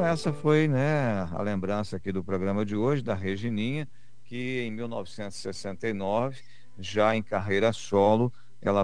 essa foi, né, a lembrança aqui do programa de hoje, da Regininha, que em 1969, já em carreira solo,